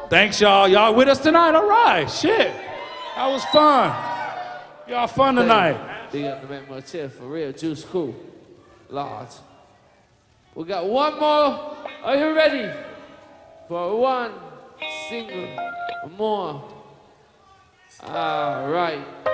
Thanks, y'all. Y'all with us tonight? All right. Shit. That was fun. Y'all fun tonight. Big up the man Martel for real. Juice cool. Large. We got one more. Are you ready? For one single more. All right.